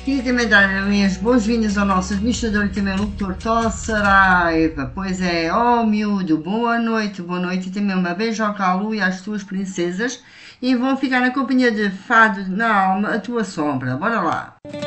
Queria também dar as boas-vindas ao nosso administrador e também locutor Tó Saraiva. Pois é, ó miúdo, boa noite e também uma beijoca à Lu e às tuas princesas. E vão ficar na companhia de Fado na Alma, a tua sombra. Bora lá!